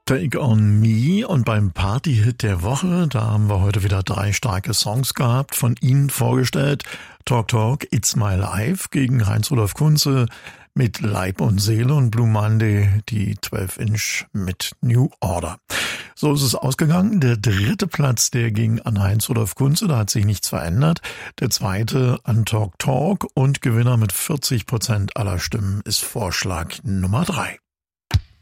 Take on Me, und beim Party-Hit der Woche, da haben wir heute wieder 3 starke Songs gehabt, von Ihnen vorgestellt. Talk Talk, It's My Life gegen Heinz-Rudolf Kunze mit Leib und Seele und Blue Monday, die 12-Inch mit New Order. So ist es ausgegangen. Der 3. Platz, der ging an Heinz-Rudolf Kunze, da hat sich nichts verändert. Der 2. an Talk Talk, und Gewinner mit 40% aller Stimmen ist Vorschlag Nummer 3.